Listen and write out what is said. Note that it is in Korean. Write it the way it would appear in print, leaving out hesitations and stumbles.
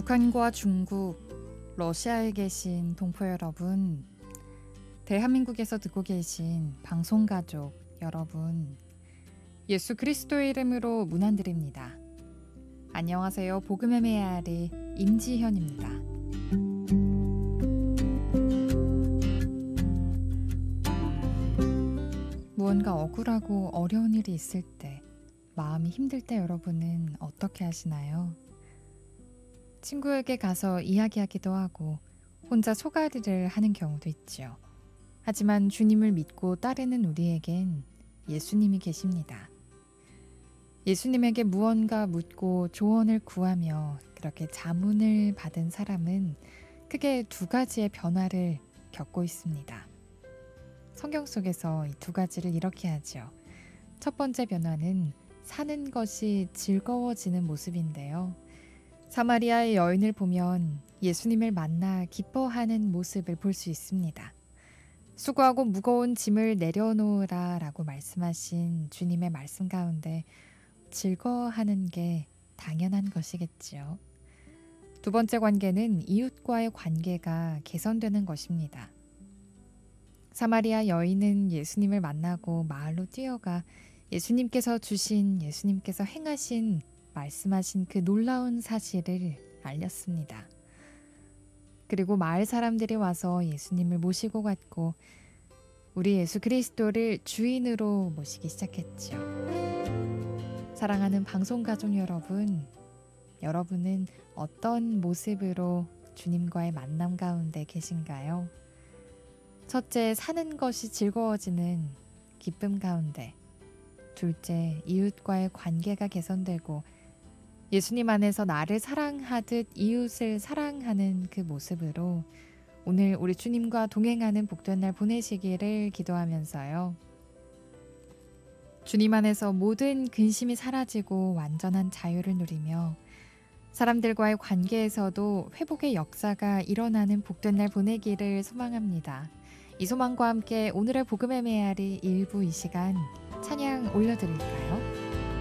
북한과 중국, 러시아에 계신 동포 여러분, 대한민국에서 듣고 계신 방송가족 여러분, 예수 그리스도의 이름으로 문안드립니다. 안녕하세요. 복음의 메아리 임지현입니다. 무언가 억울하고 어려운 일이 있을 때, 마음이 힘들 때 여러분은 어떻게 하시나요? 친구에게 가서 이야기하기도 하고 혼자 소갈이를 하는 경우도 있죠. 하지만 주님을 믿고 따르는 우리에겐 예수님이 계십니다. 예수님에게 무언가 묻고 조언을 구하며 그렇게 자문을 받은 사람은 크게 두 가지의 변화를 겪고 있습니다. 성경 속에서 이 두 가지를 이렇게 하죠. 첫 번째 변화는 사는 것이 즐거워지는 모습인데요. 사마리아의 여인을 보면 예수님을 만나 기뻐하는 모습을 볼 수 있습니다. 수고하고 무거운 짐을 내려놓으라 라고 말씀하신 주님의 말씀 가운데 즐거워하는 게 당연한 것이겠지요. 두 번째 관계는 이웃과의 관계가 개선되는 것입니다. 사마리아 여인은 예수님을 만나고 마을로 뛰어가 예수님께서 행하신 말씀하신 그 놀라운 사실을 알렸습니다. 그리고 마을 사람들이 와서 예수님을 모시고 갔고 우리 예수 그리스도를 주인으로 모시기 시작했죠. 사랑하는 방송가족 여러분, 여러분은 어떤 모습으로 주님과의 만남 가운데 계신가요? 첫째, 사는 것이 즐거워지는 기쁨 가운데, 둘째, 이웃과의 관계가 개선되고 예수님 안에서 나를 사랑하듯 이웃을 사랑하는 그 모습으로 오늘 우리 주님과 동행하는 복된 날 보내시기를 기도하면서요. 주님 안에서 모든 근심이 사라지고 완전한 자유를 누리며 사람들과의 관계에서도 회복의 역사가 일어나는 복된 날 보내기를 소망합니다. 이 소망과 함께 오늘의 복음의 메아리 일부 이 시간 찬양 올려드릴까요?